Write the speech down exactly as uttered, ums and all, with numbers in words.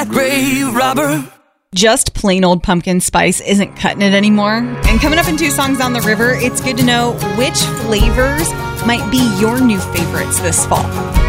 grave robber. Just plain old pumpkin spice isn't cutting it anymore. And coming up in Two Songs on the River, it's good to know which flavors might be your new favorites this fall.